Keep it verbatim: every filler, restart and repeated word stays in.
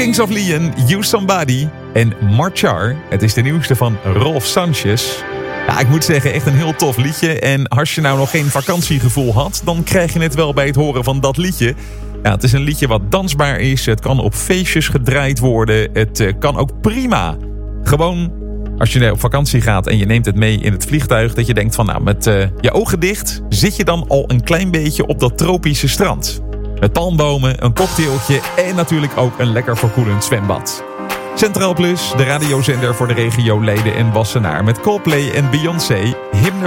Kings of Leon, You Somebody en Marchar. Het is de nieuwste van Rolf Sanchez. Ja, ik moet zeggen, echt een heel tof liedje. En als je nou nog geen vakantiegevoel had, dan krijg je het wel bij het horen van dat liedje. Ja, het is een liedje wat dansbaar is. Het kan op feestjes gedraaid worden. Het uh, kan ook prima. Gewoon als je op vakantie gaat en je neemt het mee in het vliegtuig, dat je denkt van nou, met uh, je ogen dicht zit je dan al een klein beetje op dat tropische strand. Met palmbomen, een cocktailtje en natuurlijk ook een lekker verkoelend zwembad. Centraal Plus, de radiozender voor de regio Leiden en Wassenaar met Coldplay en Beyoncé. Hymne